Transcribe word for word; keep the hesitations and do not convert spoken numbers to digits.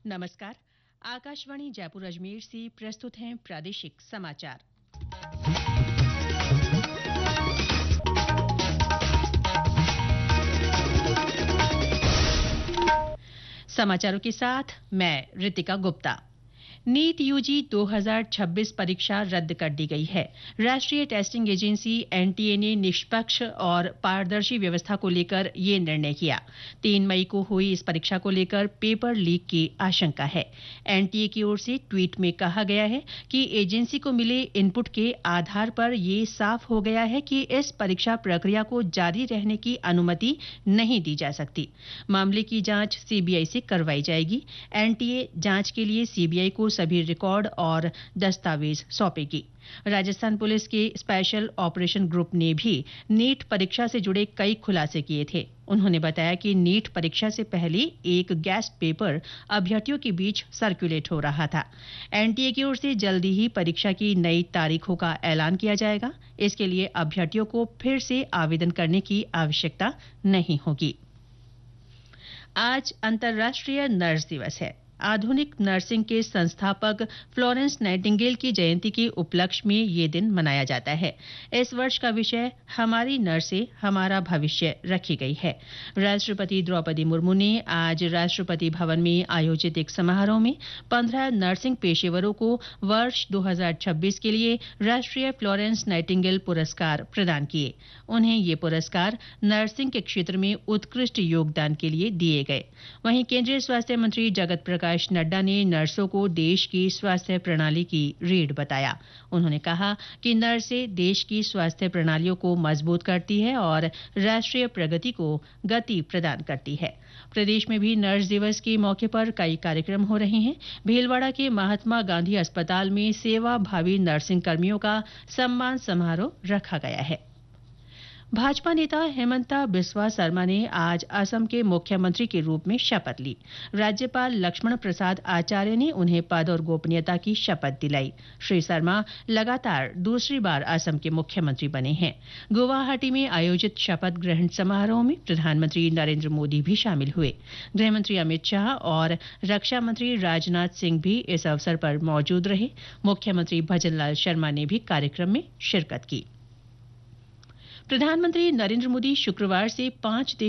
नमस्कार। आकाशवाणी जयपुर अजमेर से प्रस्तुत हैं प्रादेशिक समाचार। समाचारों के साथ मैं रितिका गुप्ता। नीट यूजी दो हज़ार छब्बीस परीक्षा रद्द कर दी गई है। राष्ट्रीय टेस्टिंग एजेंसी एनटीए ने निष्पक्ष और पारदर्शी व्यवस्था को लेकर ये निर्णय किया। तीन मई को हुई इस परीक्षा को लेकर पेपर लीक की आशंका है। एनटीए की ओर से ट्वीट में कहा गया है कि एजेंसी को मिले इनपुट के आधार पर ये साफ हो गया है कि इस परीक्षा प्रक्रिया को जारी रहने की अनुमति नहीं दी जा सकती। मामले की जांच सीबीआई से करवाई जाएगी। एनटीए जांच के लिए सीबीआई को सभी रिकॉर्ड और दस्तावेज सौंपेगी। राजस्थान पुलिस के स्पेशल ऑपरेशन ग्रुप ने भी नीट परीक्षा से जुड़े कई खुलासे किए थे। उन्होंने बताया कि नीट परीक्षा से पहले एक गेस्ट पेपर अभ्यर्थियों के बीच सर्कुलेट हो रहा था। एनटीए की ओर से जल्दी ही परीक्षा की नई तारीखों का ऐलान किया जाएगा। इसके लिए अभ्यर्थियों को फिर से आवेदन करने की आवश्यकता नहीं होगी। आज अंतर्राष्ट्रीय नर्स दिवस है। आधुनिक नर्सिंग के संस्थापक फ्लोरेंस नाइटिंगेल की जयंती के उपलक्ष्य में ये दिन मनाया जाता है। इस वर्ष का विषय हमारी नर्सें हमारा भविष्य रखी गई है। राष्ट्रपति द्रौपदी मुर्मू ने आज राष्ट्रपति भवन में आयोजित एक समारोह में पंद्रह नर्सिंग पेशेवरों को वर्ष दो हज़ार छब्बीस के लिए राष्ट्रीय फ्लोरेंस नाइटिंगेल पुरस्कार प्रदान किए। उन्हें ये पुरस्कार नर्सिंग के क्षेत्र में उत्कृष्ट योगदान के लिए दिए गए। वहीं केंद्रीय स्वास्थ्य मंत्री जगत प्रकाश नड्डा ने नर्सों को देश की स्वास्थ्य प्रणाली की रीढ़ बताया। उन्होंने कहा कि नर्सें देश की स्वास्थ्य प्रणालियों को मजबूत करती है और राष्ट्रीय प्रगति को गति प्रदान करती है। प्रदेश में भी नर्स दिवस के मौके पर कई कार्यक्रम हो रहे हैं। भीलवाड़ा के महात्मा गांधी अस्पताल में सेवा भावी नर्सिंग कर्मियों का सम्मान समारोह रखा गया है। भाजपा नेता हेमंता बिस्वा शर्मा ने आज असम के मुख्यमंत्री के रूप में शपथ ली। राज्यपाल लक्ष्मण प्रसाद आचार्य ने उन्हें पद और गोपनीयता की शपथ दिलाई। श्री शर्मा लगातार दूसरी बार असम के मुख्यमंत्री बने हैं। गुवाहाटी में आयोजित शपथ ग्रहण समारोह में प्रधानमंत्री नरेंद्र मोदी भी शामिल हुए। गृहमंत्री अमित शाह और रक्षा मंत्री राजनाथ सिंह भी इस अवसर पर मौजूद रहे। मुख्यमंत्री भजनलाल शर्मा ने भी कार्यक्रम में शिरकत की। प्रधानमंत्री नरेंद्र मोदी शुक्रवार से पांच